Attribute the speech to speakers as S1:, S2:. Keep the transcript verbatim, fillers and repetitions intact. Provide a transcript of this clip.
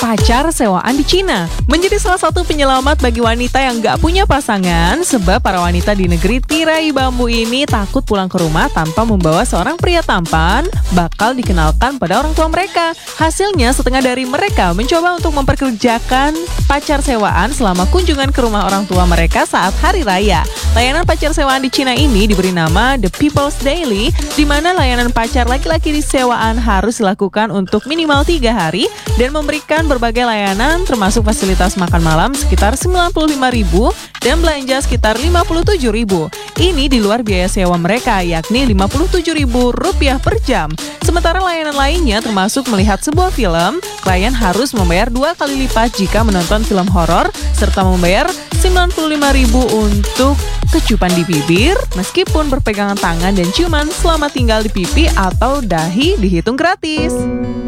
S1: pacar sewaan di Cina menjadi salah satu penyelamat bagi wanita yang nggak punya pasangan, sebab para wanita di negeri tirai bambu ini takut pulang ke rumah tanpa membawa seorang pria tampan bakal dikenalkan pada orang tua mereka. Hasilnya, setengah dari mereka mencoba untuk memperkerjakan pacar sewaan selama kunjungan ke rumah orang tua mereka saat hari raya. Layanan pacar sewaan di Cina ini diberi nama The People's Daily, di mana layanan pacar laki-laki di sewaan harus dilakukan untuk minimal tiga hari dan memberikan berbagai layanan termasuk fasilitas makan malam sekitar sembilan puluh lima ribu dan belanja sekitar lima puluh tujuh ribu. Ini di luar biaya sewa mereka, yakni lima puluh tujuh ribu rupiah per jam. Sementara layanan lainnya termasuk melihat sebuah film, klien harus membayar dua kali lipat jika menonton film horor, serta membayar sembilan puluh lima ribu untuk kecupan di bibir, meskipun berpegangan tangan dan ciuman selama tinggal di pipi atau dahi dihitung gratis.